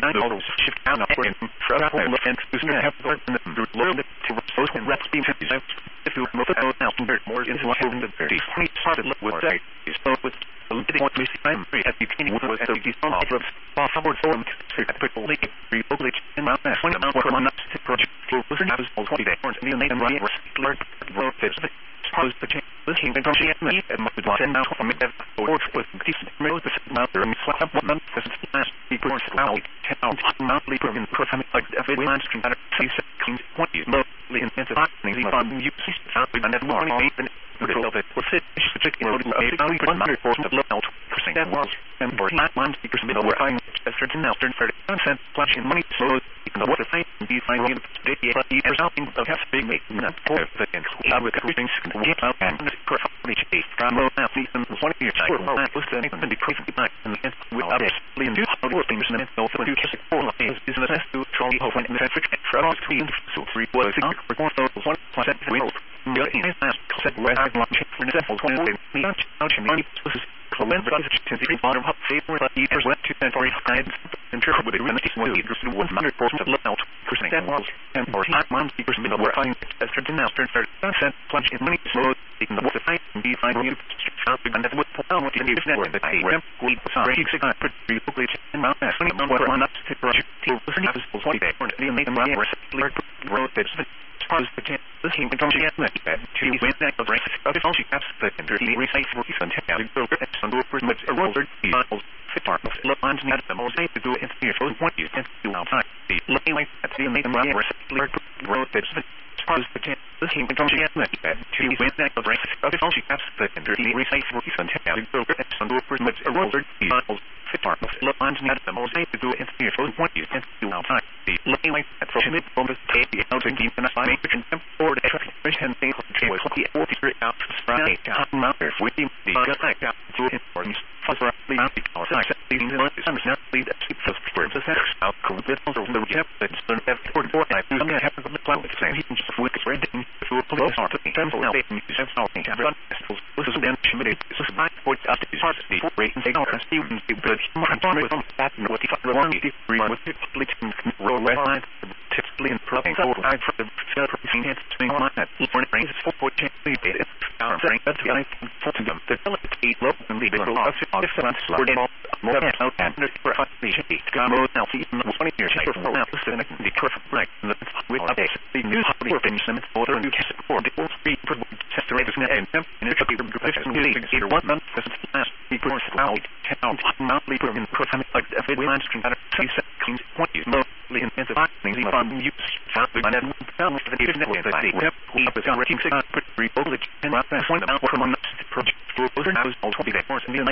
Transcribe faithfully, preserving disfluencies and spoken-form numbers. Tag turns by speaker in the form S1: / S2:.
S1: models shift down upward and travel and use your have work in the learn to those and reps being to design if you move out now convert more into what having the very funny started with say is so with a little bit more time at the beginning was the design of forward form to people like republic and my when I'm working on that project for was not as twenty days and the name right learn wrote this suppose the change this came from G M E and my boss and now from it or with decent most now there is what one month this last people now count monthly program program like every month can better see seconds twenty mostly intensifying on use and then more even the of it was it particularly a value one hundred percent of low percent that was and for not one speakers middle were high certain now certain thirty percent flashing money slow the water fight and be finding the but the resulting of have big making that for the and with everything get out and correctly a drama now season one year sure that was the even the crazy night and without it lean do how the things and so for two kiss for is is the best to try to open the traffic travel between so three was it for so one percent will the is that set where I want to for example when we not out in the Clement but it's to the bottom up favor but eaters went to ten forty five interpret with the remedy was one hundred percent of low percent that was and for not one speakers middle were finding as certain now certain thirty percent plunge in money slow taking the water fight and be finding you and that would put on what you use network that I rem we sorry six I put republic and mount as when I'm what on up to project to listen to this twenty day or the name around wrote that suppose the chance this came from G M E to win that of race of the function apps that enter the recite for the fantastic builder and some of the much a roller the fit part of the lines not the most to do it here for what you can do outside the looking like at the name around wrote that suppose the chance this came from G M E to win that of race of the function apps that enter the recite for the fantastic builder and some of the much a roller the fit part of the lines not the most to do it here for what you can do outside the looking like at the from the take the out and keep and I make the or the traffic and things like the forty-three out Friday out there with the like out to importance for the our side these months is not lead that keeps us for the sex out cool bit of the rep that's done at forty-four I do not have the cloud the same he can just with red thing to a police are to temple now they can use something to run this is then committed this is my point out the parts the rate and take out and students do good with that what if I want to with the police roll red line typically in providing over I for the self-processing and swing on that for the range is four point ten feet our strength that's the I for them the eight low and lead the loss of different slot more than out and for us the shape gamma now see twenty years for now the the perfect right with a the new hobby for things and for the new test for the all three for test rate and and it should be either one month as last the course out count monthly per in program like if it wants to kind of see seconds twenty mostly intensifying things from use something and then found the different way that they have we have been rating six put republic and one about from on the project for now all twenty days and